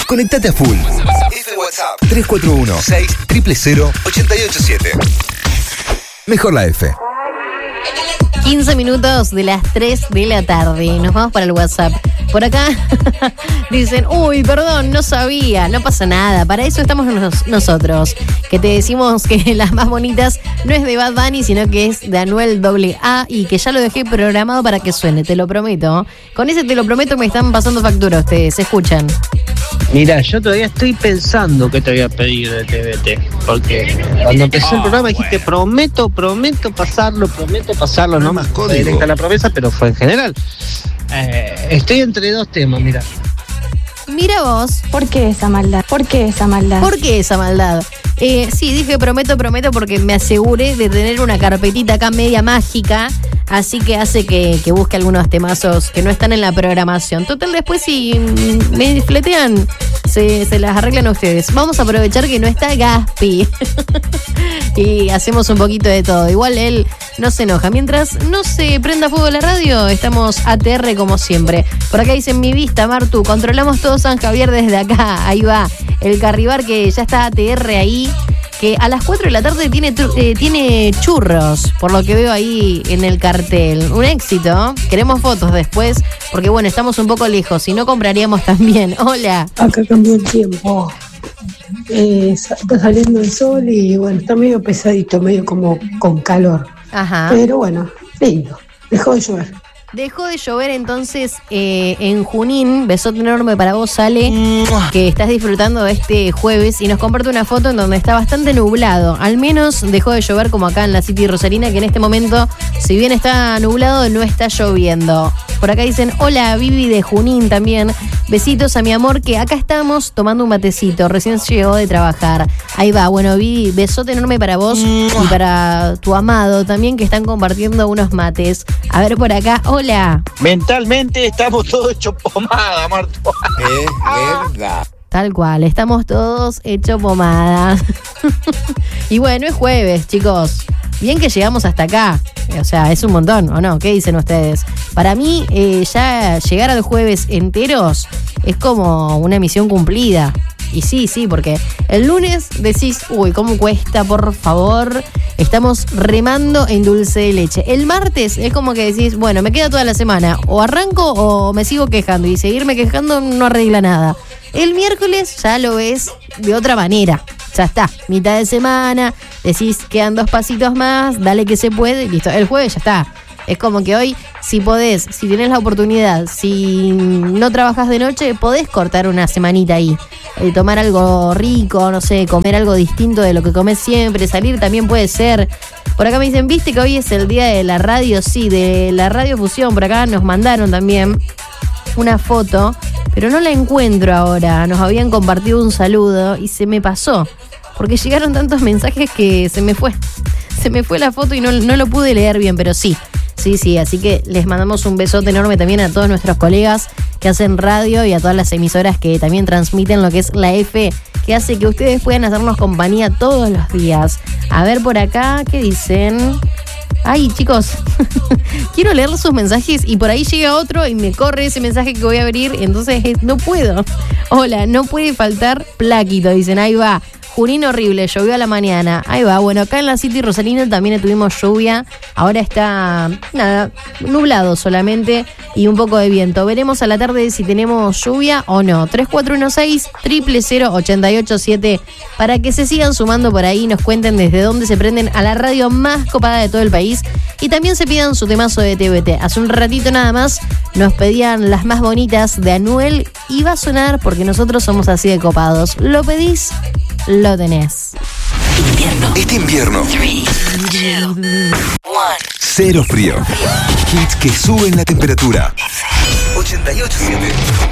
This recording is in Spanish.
Conectate a full. WhatsApp 341-600-887. Mejor la F. 15 minutos de las 3 de la tarde. Nos vamos para el WhatsApp. Por acá dicen, uy, perdón, no sabía. No pasa nada, para eso estamos nosotros. Que te decimos que las más bonitas no es de Bad Bunny, sino que es de Anuel AA y que ya lo dejé programado para que suene, te lo prometo. Con ese te lo prometo me están pasando factura ustedes, ¿escuchan? Mira, yo todavía estoy pensando qué te voy a pedir de TVT, porque cuando empecé el programa dijiste prometo pasarlo, no más directa la promesa, pero fue en general. Estoy entre dos temas, mira. Mira vos. ¿Por qué esa maldad? Sí, dije prometo porque me aseguré de tener una carpetita acá media mágica, así que hace que busque algunos temazos que no están en la programación. Total, después si me fletean, se las arreglan ustedes. Vamos a aprovechar que no está Gaspi y hacemos un poquito de todo. Igual él no se enoja. Mientras no se prenda fuego la radio, estamos ATR como siempre. Por acá dicen mi vista, Martu, controlamos todo San Javier desde acá. Ahí va el Carribar que ya está ATR ahí, que a las 4 de la tarde tiene churros, por lo que veo ahí en el cartel. Un éxito. Queremos fotos después, porque bueno, estamos un poco lejos, si no compraríamos también. Hola. Acá cambió el tiempo. Está saliendo el sol y bueno, está medio pesadito, medio como con calor. Ajá. Pero bueno, lindo. Dejó de llover. Dejó de llover entonces en Junín. Besote enorme para vos, Ale, que estás disfrutando de este jueves y nos comparte una foto en donde está bastante nublado. Al menos dejó de llover como acá en la City Rosarina, que en este momento, si bien está nublado, no está lloviendo. Por acá dicen, hola, Vivi de Junín también. Besitos a mi amor, que acá estamos tomando un matecito. Recién llegó de trabajar. Ahí va, bueno, Vivi, besote enorme para vos y para tu amado también, que están compartiendo unos mates. A ver por acá, hola. Mentalmente estamos todos hechos pomada, Marto. Es verdad. Tal cual, estamos todos hechos pomada. Y bueno, es jueves, chicos. Bien que llegamos hasta acá. O sea, es un montón, ¿o no? ¿Qué dicen ustedes? Para mí, ya llegar al jueves enteros es como una misión cumplida. Y sí, porque el lunes decís, uy, ¿cómo cuesta? Por favor, estamos remando en dulce de leche. El martes es como que decís, bueno, me queda toda la semana. O arranco o me sigo quejando. Y seguirme quejando no arregla nada. El miércoles ya lo ves de otra manera. Ya está, mitad de semana, decís, quedan 2 pasitos más, dale que se puede, listo. El jueves ya está. Es como que hoy, si podés, si tenés la oportunidad, si no trabajás de noche, podés cortar una semanita ahí. Tomar algo rico, no sé, comer algo distinto de lo que comés siempre, salir también puede ser. Por acá me dicen, ¿viste que hoy es el día de la radio? Sí, de la radiofusión. Por acá nos mandaron también una foto, pero no la encuentro ahora. Nos habían compartido un saludo y se me pasó, porque llegaron tantos mensajes que se me fue la foto y no lo pude leer bien, pero sí, así que les mandamos un besote enorme también a todos nuestros colegas que hacen radio y a todas las emisoras que también transmiten lo que es la F, que hace que ustedes puedan hacernos compañía todos los días. A ver por acá, ¿qué dicen? Ay, chicos, quiero leer sus mensajes y por ahí llega otro y me corre ese mensaje que voy a abrir, entonces no puedo. Hola, no puede faltar Plaquito, dicen, ahí va. Junín horrible, llovió a la mañana. Ahí va, bueno, acá en la City Rosarina también tuvimos lluvia. Ahora está, nublado solamente y un poco de viento. Veremos a la tarde si tenemos lluvia o no. 3416-000-887 para que se sigan sumando por ahí y nos cuenten desde dónde se prenden a la radio más copada de todo el país. Y también se pidan su temazo de TVT. Hace un ratito nada más nos pedían las más bonitas de Anuel y va a sonar porque nosotros somos así de copados. ¿Lo pedís? Lo tenés. Este invierno. 3, 2, 1. Cero frío. Hits que suben la temperatura. 88.7